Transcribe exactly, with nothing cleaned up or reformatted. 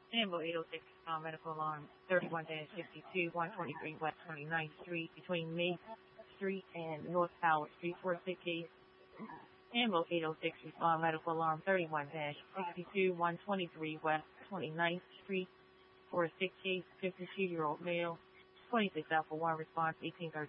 Ambo eight oh six, uh, medical alarm thirty-one fifty-two, one twenty-three West twenty-ninth Street, between Main Street and North Howard Street, for a sick case. Ambo eight oh six, respond medical alarm thirty-one sixty-two, one twenty-three West twenty-ninth Street, for a sick case, fifty-two-year-old male. twenty-six Alpha one, response eighteen thirty.